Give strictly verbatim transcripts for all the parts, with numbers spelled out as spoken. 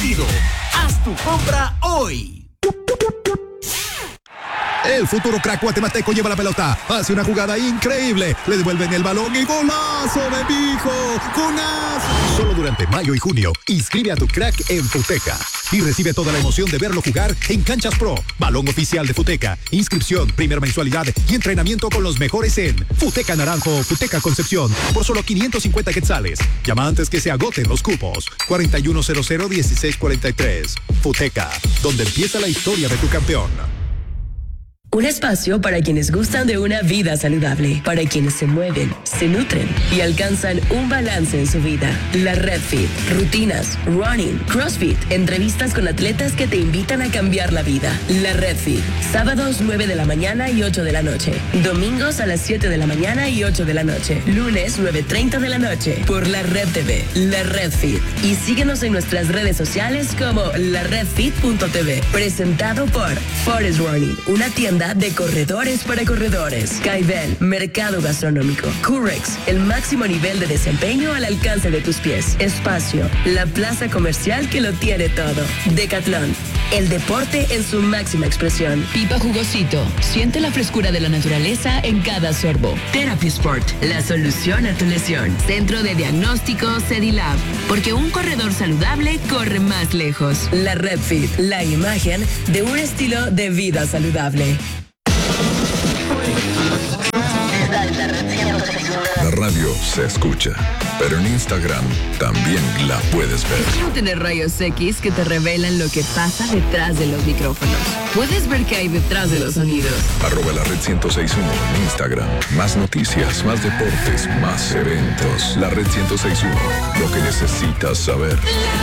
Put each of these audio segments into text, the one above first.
sentido. Haz tu compra hoy. El futuro crack guatemalteco lleva la pelota, hace una jugada increíble, le devuelven el balón y golazo de Mijo, golazo. Solo durante mayo y junio, inscribe a tu crack en Futeca y recibe toda la emoción de verlo jugar en Canchas Pro, balón oficial de Futeca, inscripción, primera mensualidad y entrenamiento con los mejores en Futeca Naranjo, Futeca Concepción, por solo quinientos cincuenta quetzales. Llama antes que se agoten los cupos. cuarenta y uno cero cero dieciséis cuarenta y tres. Futeca, donde empieza la historia de tu campeón. Un espacio para quienes gustan de una vida saludable, para quienes se mueven, se nutren y alcanzan un balance en su vida. La RedFit, rutinas, running, CrossFit, entrevistas con atletas que te invitan a cambiar la vida. La RedFit, sábados nueve de la mañana y ocho de la noche, domingos a las siete de la mañana y ocho de la noche, lunes nueve treinta de la noche, por la Red T V, La RedFit. Y síguenos en nuestras redes sociales como la redfit punto t v. Presentado por Forest Running, una tienda de corredores para corredores. Caibel, mercado gastronómico. Curex, el máximo nivel de desempeño al alcance de tus pies. Espacio, la plaza comercial que lo tiene todo. Decathlon, el deporte en su máxima expresión. Pipa Jugosito, siente la frescura de la naturaleza en cada sorbo. Therapy Sport, la solución a tu lesión. Centro de diagnóstico Cedilab, porque un corredor saludable corre más lejos. La RedFit, la imagen de un estilo de vida saludable. La radio se escucha, pero en Instagram también la puedes ver. ¿Cómo tener rayos X que te revelan lo que pasa detrás de los micrófonos? Puedes ver qué hay detrás de los sonidos. Arroba la red ciento seis punto uno en Instagram. Más noticias, más deportes, más eventos. La red ciento seis punto uno, lo que necesitas saber.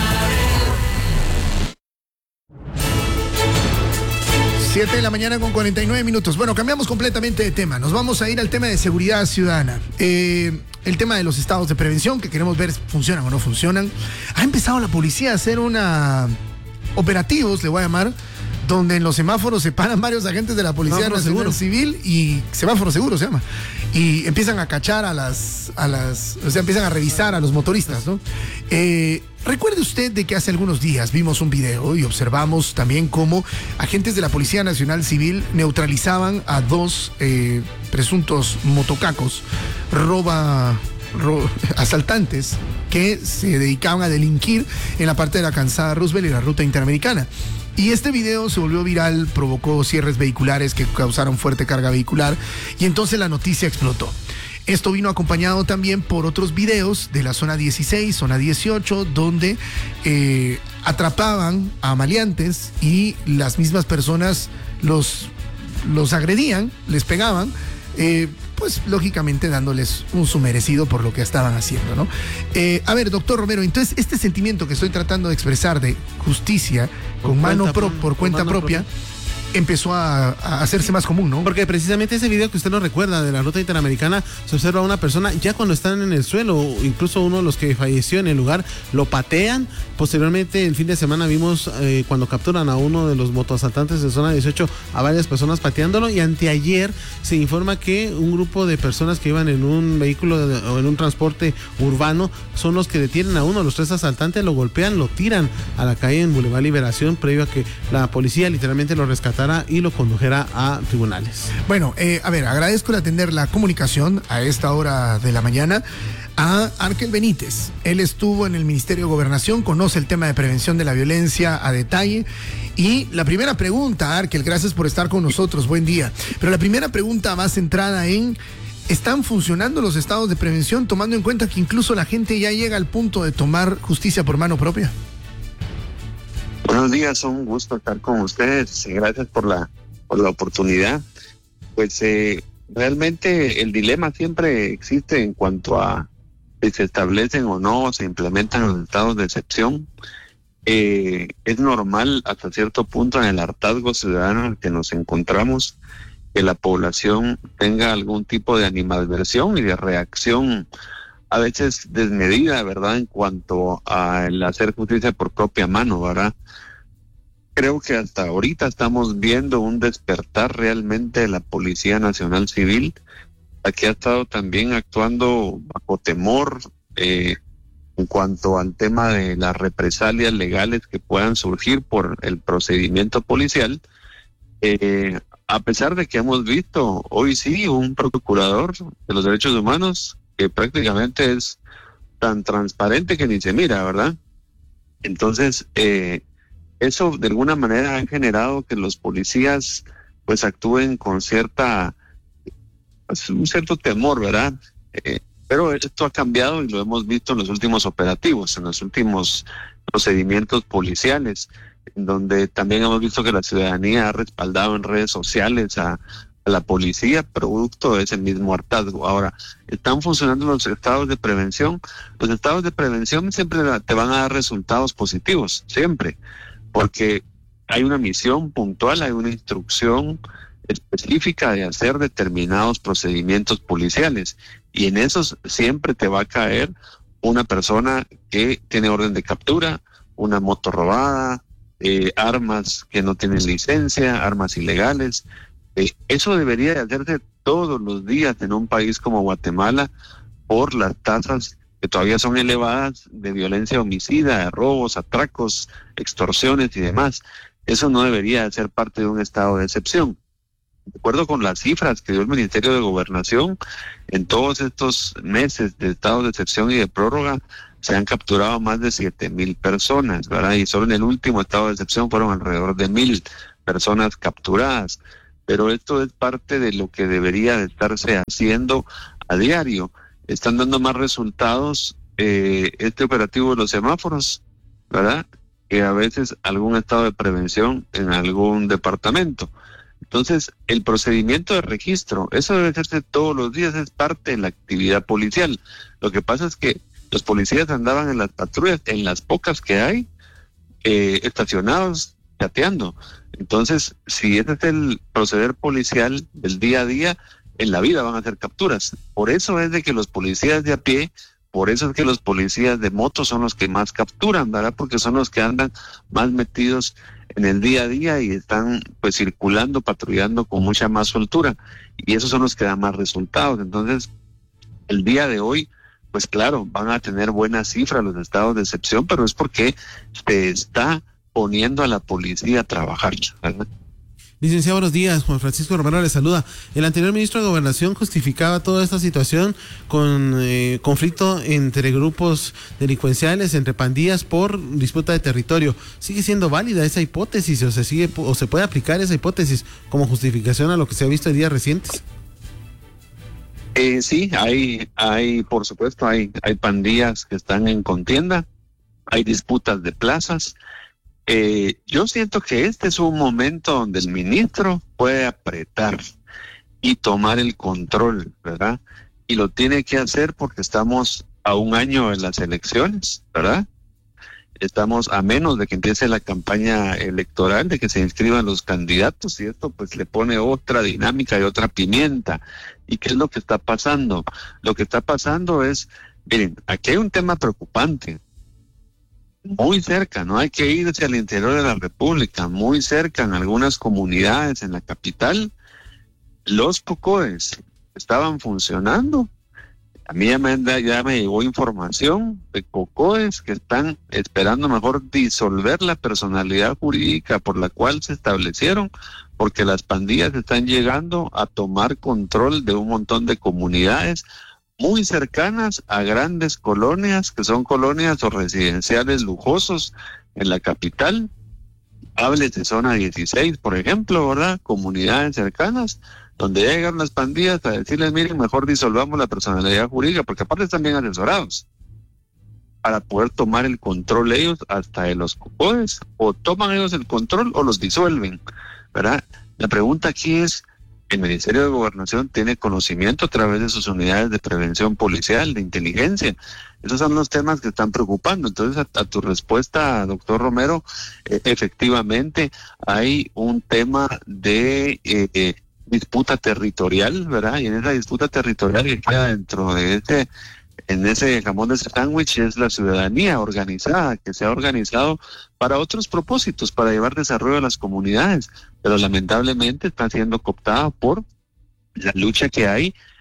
siete de la mañana con cuarenta y nueve minutos. Bueno, cambiamos completamente de tema. Nos vamos a ir al tema de seguridad ciudadana. Eh, el tema de los estados de prevención, que queremos ver si funcionan o no funcionan. Ha empezado la policía a hacer una... operativos, le voy a llamar, donde en los semáforos se paran varios agentes de la Policía Nacional Civil y semáforo seguro se llama. Y empiezan a cachar a las, a las, o sea, empiezan a revisar a los motoristas, ¿no? Eh, recuerde usted de que hace algunos días vimos un video y observamos también cómo agentes de la Policía Nacional Civil neutralizaban a dos eh, presuntos motocacos, roba, ro, asaltantes que se dedicaban a delinquir en la parte de la calzada Roosevelt y la ruta interamericana. Y este video se volvió viral, provocó cierres vehiculares que causaron fuerte carga vehicular y entonces la noticia explotó. Esto vino acompañado también por otros videos de la zona dieciséis, zona dieciocho, donde eh, atrapaban a maleantes y las mismas personas los, los agredían, les pegaban, eh, pues lógicamente dándoles un su merecido por lo que estaban haciendo, ¿no? Eh, a ver, doctor Romero, entonces este sentimiento que estoy tratando de expresar de justicia con, con mano pro, por cuenta mano propia, propia empezó a, a hacerse más común, ¿no? Porque precisamente ese video que usted nos recuerda de la ruta interamericana, se observa a una persona ya cuando están en el suelo, incluso uno de los que falleció en el lugar, lo patean. Posteriormente, el fin de semana vimos eh, cuando capturan a uno de los motoasaltantes de zona dieciocho a varias personas pateándolo, y anteayer se informa que un grupo de personas que iban en un vehículo de, o en un transporte urbano son los que detienen a uno de los tres asaltantes, lo golpean, lo tiran a la calle en Boulevard Liberación, previo a que la policía literalmente lo rescatara y lo condujera a tribunales. Bueno, eh, a ver, agradezco el atender la comunicación a esta hora de la mañana a Arkel Benítez. Él estuvo en el Ministerio de Gobernación, conoce el tema de prevención de la violencia a detalle. Y la primera pregunta, Arkel, gracias por estar con nosotros, buen día. Pero la primera pregunta va centrada en: ¿están funcionando los estados de prevención, tomando en cuenta que incluso la gente ya llega al punto de tomar justicia por mano propia? Buenos días, un gusto estar con ustedes. Gracias por la por la oportunidad. Pues eh, realmente el dilema siempre existe en cuanto a si se establecen o no, se implementan los estados de excepción. Eh, es normal hasta cierto punto en el hartazgo ciudadano en el que nos encontramos que la población tenga algún tipo de animadversión y de reacción a veces desmedida, ¿verdad?, en cuanto a el hacer justicia por propia mano, ¿verdad? Creo que hasta ahorita estamos viendo un despertar realmente de la Policía Nacional Civil, aquí ha estado también actuando bajo temor, eh, en cuanto al tema de las represalias legales que puedan surgir por el procedimiento policial, eh, a pesar de que hemos visto hoy sí un procurador de los derechos humanos que prácticamente es tan transparente que ni se mira, ¿verdad? Entonces, eh, eso de alguna manera ha generado que los policías pues actúen con cierta, pues, un cierto temor, ¿verdad? Eh, pero esto ha cambiado y lo hemos visto en los últimos operativos, en los últimos procedimientos policiales, en donde también hemos visto que la ciudadanía ha respaldado en redes sociales a, a la policía, producto de ese mismo hartazgo. Ahora, ¿están funcionando los estados de prevención? Los estados de prevención siempre te van a dar resultados positivos, siempre, porque hay una misión puntual, hay una instrucción específica de hacer determinados procedimientos policiales, y en esos siempre te va a caer una persona que tiene orden de captura, una moto robada, eh, armas que no tienen licencia, armas ilegales. Eh, eso debería de hacerse todos los días en un país como Guatemala por las tasas que todavía son elevadas de violencia homicida, de robos, atracos, extorsiones y demás. Eso no debería de ser parte de un estado de excepción. De acuerdo con las cifras que dio el Ministerio de Gobernación, en todos estos meses de estado de excepción y de prórroga se han capturado más de siete mil personas, ¿verdad? Y solo en el último estado de excepción fueron alrededor de mil personas capturadas. Pero esto es parte de lo que debería de estarse haciendo a diario. Están dando más resultados eh, este operativo de los semáforos, ¿verdad?, que a veces algún estado de prevención en algún departamento. Entonces, el procedimiento de registro, eso debe hacerse todos los días, es parte de la actividad policial. Lo que pasa es que los policías andaban en las patrullas, en las pocas que hay, eh, estacionados, chateando. Entonces, si ese es el proceder policial del día a día, en la vida van a hacer capturas. Por eso es de que los policías de a pie, por eso es que los policías de moto son los que más capturan, ¿verdad? Porque son los que andan más metidos en el día a día y están pues circulando, patrullando con mucha más soltura, y esos son los que dan más resultados. Entonces, el día de hoy, pues claro, van a tener buenas cifras los estados de excepción, pero es porque se está poniendo a la policía a trabajar, ¿verdad? Licenciado, buenos días. Juan Francisco Romero le saluda. El anterior ministro de Gobernación justificaba toda esta situación con eh, conflicto entre grupos delincuenciales, entre pandillas por disputa de territorio. ¿Sigue siendo válida esa hipótesis o se sigue o se puede aplicar esa hipótesis como justificación a lo que se ha visto en días recientes? Eh, sí, hay, hay, por supuesto, hay, hay pandillas que están en contienda, hay disputas de plazas. Eh, yo siento que este es un momento donde el ministro puede apretar y tomar el control, ¿verdad? Y lo tiene que hacer porque estamos a un año de las elecciones, ¿verdad? Estamos a menos de que empiece la campaña electoral, de que se inscriban los candidatos, y esto pues le pone otra dinámica y otra pimienta. ¿Y qué es lo que está pasando? Lo que está pasando es, miren, aquí hay un tema preocupante. Muy cerca, no hay que irse al interior de la República, muy cerca en algunas comunidades en la capital, los COCODES estaban funcionando. A mí ya me, ya me llegó información de COCODES que están esperando mejor disolver la personalidad jurídica por la cual se establecieron, porque las pandillas están llegando a tomar control de un montón de comunidades muy cercanas a grandes colonias, que son colonias o residenciales lujosos en la capital. Hables de zona dieciséis, por ejemplo, ¿verdad? Comunidades cercanas, donde llegan las pandillas a decirles, miren, mejor disolvamos la personalidad jurídica, porque aparte están bien asesorados, para poder tomar el control ellos hasta de los COCODES, o toman ellos el control o los disuelven, ¿verdad? La pregunta aquí es, el Ministerio de Gobernación tiene conocimiento a través de sus unidades de prevención policial, de inteligencia. Esos son los temas que están preocupando. Entonces, a, a tu respuesta, doctor Romero, eh, efectivamente hay un tema de eh, eh, disputa territorial, ¿verdad? Y en esa disputa territorial que queda dentro de este, en ese jamón de ese sándwich, es la ciudadanía organizada, que se ha organizado para otros propósitos, para llevar desarrollo a las comunidades, pero lamentablemente está siendo cooptada por la lucha que hay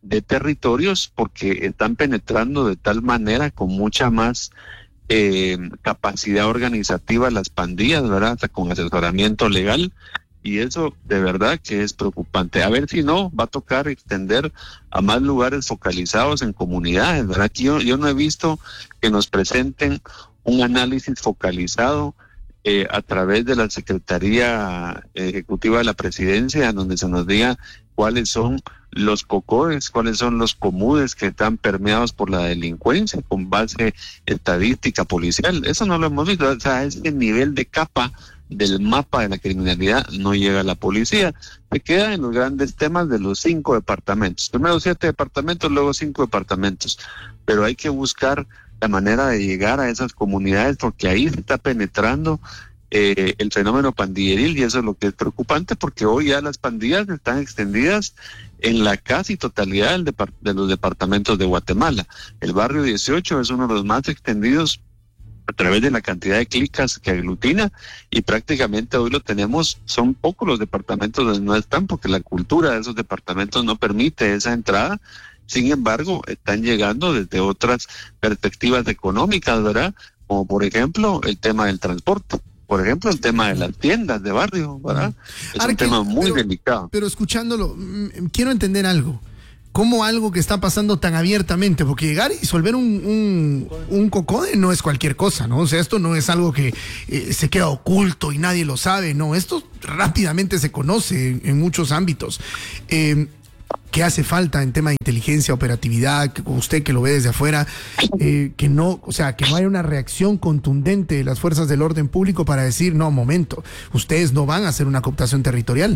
de territorios, porque están penetrando de tal manera con mucha más eh, capacidad organizativa las pandillas, ¿verdad? Hasta con asesoramiento legal, y eso de verdad que es preocupante. A ver si no, va a tocar extender a más lugares focalizados en comunidades, ¿verdad? Aquí yo, yo no he visto que nos presenten un análisis focalizado eh, a través de la Secretaría Ejecutiva de la Presidencia, donde se nos diga cuáles son los cocodes, cuáles son los comunes que están permeados por la delincuencia con base estadística policial. Eso no lo hemos visto. O sea, ese nivel de capa del mapa de la criminalidad no llega a la policía. Se queda en los grandes temas de los cinco departamentos. Primero siete departamentos, luego cinco departamentos. Pero hay que buscar la manera de llegar a esas comunidades, porque ahí se está penetrando eh, el fenómeno pandilleril, y eso es lo que es preocupante, porque hoy ya las pandillas están extendidas en la casi totalidad del depart- de los departamentos de Guatemala. El barrio dieciocho es uno de los más extendidos a través de la cantidad de clicas que aglutina, y prácticamente hoy lo tenemos, son pocos los departamentos donde no están, porque la cultura de esos departamentos no permite esa entrada. Sin embargo, están llegando desde otras perspectivas económicas, ¿verdad? Como por ejemplo el tema del transporte, por ejemplo el tema de las tiendas de barrio, ¿verdad? Es Ahora un que- tema muy pero- delicado. Pero escuchándolo, mm, quiero entender algo. ¿Cómo algo que está pasando tan abiertamente? Porque llegar y disolver un, un, un cocode no es cualquier cosa, ¿no? O sea, esto no es algo que eh, se queda oculto y nadie lo sabe, no. Esto rápidamente se conoce en, en muchos ámbitos. Eh, ¿Qué hace falta en tema de inteligencia, operatividad, que usted que lo ve desde afuera, eh, que no, o sea, que no haya una reacción contundente de las fuerzas del orden público para decir, no, momento, ustedes no van a hacer una cooptación territorial?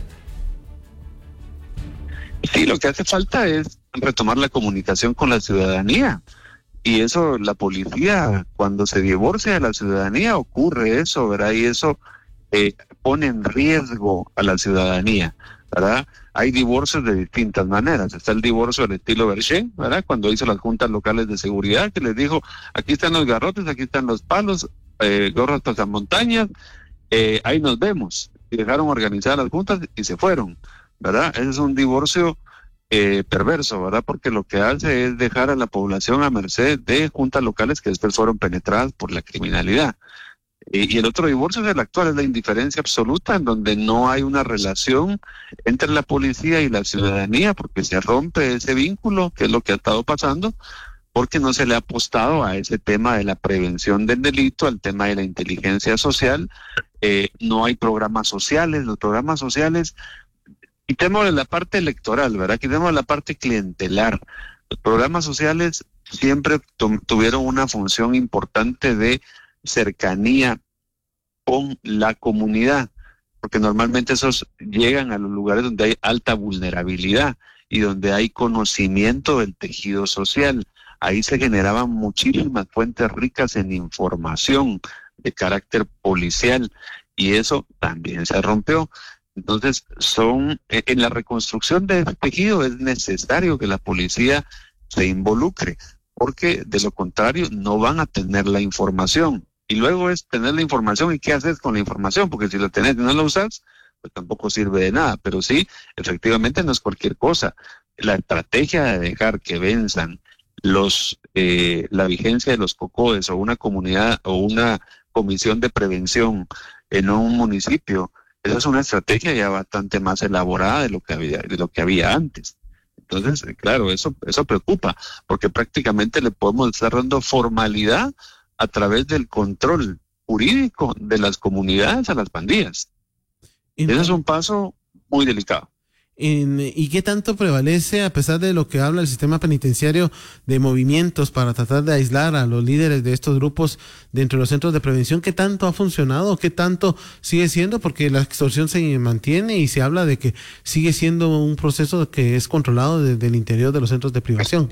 Sí, lo que hace falta es retomar la comunicación con la ciudadanía. Y eso, la policía, cuando se divorcia de la ciudadanía, ocurre eso, ¿verdad? Y eso eh, pone en riesgo a la ciudadanía, ¿verdad? Hay divorcios de distintas maneras. Está el divorcio del estilo Berché, ¿verdad? Cuando hizo las juntas locales de seguridad, que les dijo, aquí están los garrotes, aquí están los palos, eh, gorros pasamontañas, eh, ahí nos vemos. Y dejaron organizadas las juntas y se fueron, ¿verdad? Ese es un divorcio eh, perverso, ¿verdad? Porque lo que hace es dejar a la población a merced de juntas locales que después fueron penetradas por la criminalidad. Y, y el otro divorcio es el actual, es la indiferencia absoluta, en donde no hay una relación entre la policía y la ciudadanía, porque se rompe ese vínculo, que es lo que ha estado pasando, porque no se le ha apostado a ese tema de la prevención del delito, al tema de la inteligencia social. Eh, no hay programas sociales, los programas sociales, quitémosle la parte electoral, ¿verdad? Quitémosle la parte clientelar. Los programas sociales siempre tu- tuvieron una función importante de cercanía con la comunidad, porque normalmente esos llegan a los lugares donde hay alta vulnerabilidad y donde hay conocimiento del tejido social. Ahí se generaban muchísimas fuentes ricas en información de carácter policial, y eso también se rompió. Entonces, son en la reconstrucción de este tejido es necesario que la policía se involucre, porque de lo contrario no van a tener la información. Y luego es tener la información y qué haces con la información, porque si la tenés y no la usas, pues tampoco sirve de nada. Pero sí, efectivamente no es cualquier cosa. La estrategia de dejar que venzan los eh, la vigencia de los cocodes, o una comunidad o una comisión de prevención en un municipio, esa es una estrategia ya bastante más elaborada de lo que había, de lo que había antes. Entonces, claro, eso, eso preocupa, porque prácticamente le podemos estar dando formalidad a través del control jurídico de las comunidades a las pandillas. En- Ese es un paso muy delicado. en- ¿Y qué tanto prevalece, a pesar de lo que habla el sistema penitenciario, de movimientos para tratar de aislar a los líderes de estos grupos dentro de los centros de prevención? ¿Qué tanto ha funcionado? ¿Qué tanto sigue siendo? Porque la extorsión se mantiene y se habla de que sigue siendo un proceso que es controlado desde el interior de los centros de privación.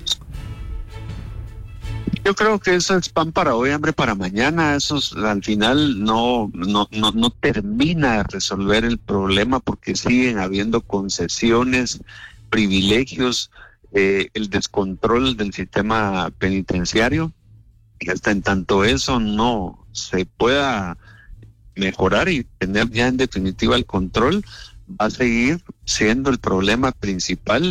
Yo creo que eso es pan para hoy, hambre para mañana. Eso es, al final no, no, no, no termina de resolver el problema, porque siguen habiendo concesiones, privilegios, eh, el descontrol del sistema penitenciario. Y hasta en tanto eso no se pueda mejorar y tener ya en definitiva el control, va a seguir siendo el problema principal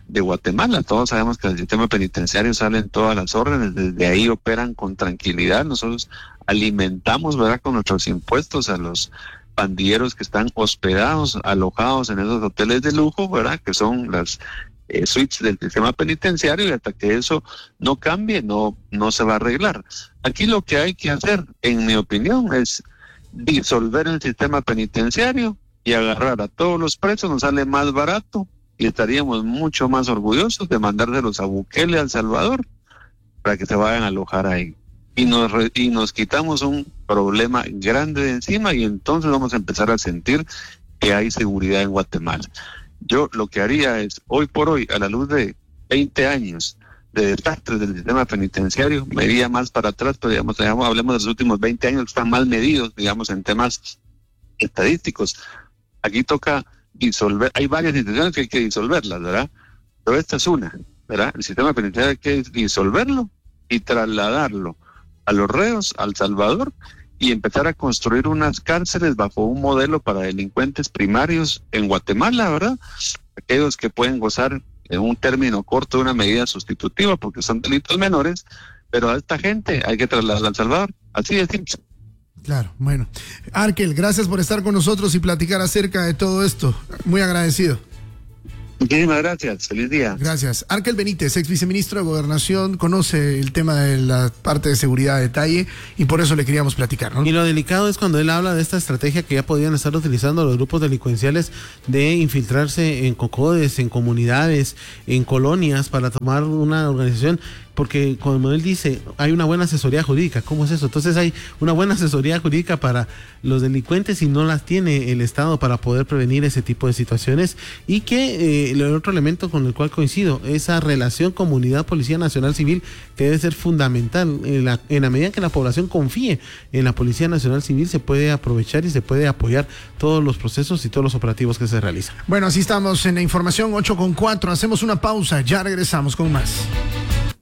de Guatemala. Todos sabemos que el sistema penitenciario salen todas las órdenes, desde ahí operan con tranquilidad. Nosotros alimentamos, ¿verdad?, con nuestros impuestos a los pandilleros que están hospedados, alojados en esos hoteles de lujo, ¿verdad?, que son las eh, suites del sistema penitenciario, y hasta que eso no cambie, no, no se va a arreglar. Aquí lo que hay que hacer, en mi opinión, es disolver el sistema penitenciario y agarrar a todos los presos. Nos sale más barato y estaríamos mucho más orgullosos de mandárselos a Bukele, a El Salvador, para que se vayan a alojar ahí. Y nos, re, y nos quitamos un problema grande de encima, y entonces vamos a empezar a sentir que hay seguridad en Guatemala. Yo lo que haría es, hoy por hoy, a la luz de veinte años de desastres del sistema penitenciario, me iría más para atrás, pero digamos, digamos, hablemos de los últimos veinte años, que están mal medidos, digamos, en temas estadísticos. Aquí toca disolver, hay varias instituciones que hay que disolverlas, ¿verdad? Pero esta es una, ¿verdad? El sistema penitenciario hay que disolverlo y trasladarlo a los reos, a El Salvador, y empezar a construir unas cárceles bajo un modelo para delincuentes primarios en Guatemala, ¿verdad? Aquellos que pueden gozar en un término corto de una medida sustitutiva porque son delitos menores, pero a esta gente hay que trasladarla a El Salvador. Así de simple. Claro, bueno. Arkel, gracias por estar con nosotros y platicar acerca de todo esto. Muy agradecido. Muchísimas gracias, feliz día. Gracias. Arkel Benítez, ex viceministro de Gobernación, conoce el tema de la parte de seguridad a detalle y por eso le queríamos platicar, ¿no? Y lo delicado es cuando él habla de esta estrategia que ya podían estar utilizando los grupos delincuenciales de infiltrarse en cocodes, en comunidades, en colonias para tomar una organización. Porque como él dice, hay una buena asesoría jurídica. ¿Cómo es eso? Entonces hay una buena asesoría jurídica para los delincuentes y no las tiene el Estado para poder prevenir ese tipo de situaciones. Y que eh, el otro elemento con el cual coincido, esa relación comunidad, policía nacional civil, que debe ser fundamental. En la, en la medida que la población confíe en la Policía Nacional Civil, se puede aprovechar y se puede apoyar todos los procesos y todos los operativos que se realizan. Bueno, así estamos en la información ocho con cuatro. Hacemos una pausa, ya regresamos con más.